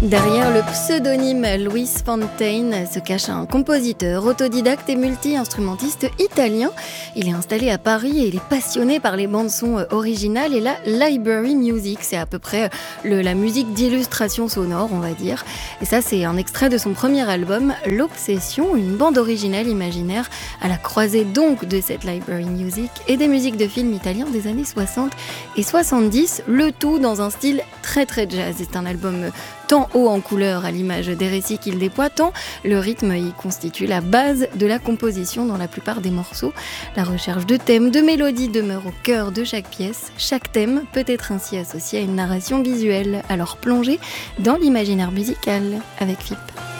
Derrière le pseudonyme Louis Fontaine se cache un compositeur, autodidacte et multi-instrumentiste italien. Il est installé à Paris et il est passionné par les bandes-sons originales et la library music. C'est à peu près la musique d'illustration sonore, on va dire. Et ça, c'est un extrait de son premier album, L'Obsession, une bande originale imaginaire à la croisée donc de cette library music et des musiques de films italiens des années 60 et 70, le tout dans un style très très jazz. C'est un album tant haut en couleur à l'image des récits qu'il déploie, tant le rythme y constitue la base de la composition dans la plupart des morceaux. La recherche de thèmes, de mélodies demeure au cœur de chaque pièce. Chaque thème peut être ainsi associé à une narration visuelle. Alors plongez dans l'imaginaire musical avec FIP.